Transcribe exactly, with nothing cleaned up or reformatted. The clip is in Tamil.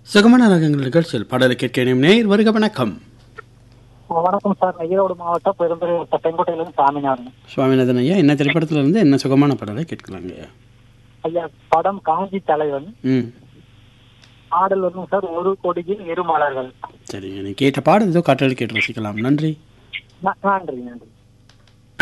சுகமான ரகங்கள் நிகழ்ச்சியில் பாடலை கேட்க நேர் வருக. வணக்கம். வணக்கம் சார். நான் ஈரோடு மாவட்டம் பெருந்துறை செங்கோட்டையிலிருந்து சாமிநாதன். சுவாமிநாதன் ஐயா, என்ன திரைப்படத்துல இருந்து என்ன சுகமான பாடலை கேட்கலாங்க ஐயா? படம் காஞ்சி தலைவன். ம் ஆடல் வந்து சார் ஒரு கொடியில் இரு மலர்கள். சரிங்க, நீ கேட்ட பாடல் ஏதோ காற்றல் கேட்டு ரசிக்கலாம். நன்றி. நன்றி நன்றி.